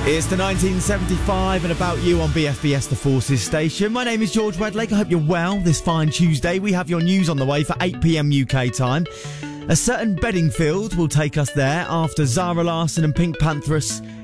It's the 1975 and About You on BFBS The Forces station. My name is George Wedlake. I hope you're well this fine Tuesday. We have your news on the way for 8pm UK time. A certain Bedingfield will take us there after Zara Larsson and Pink Pantheress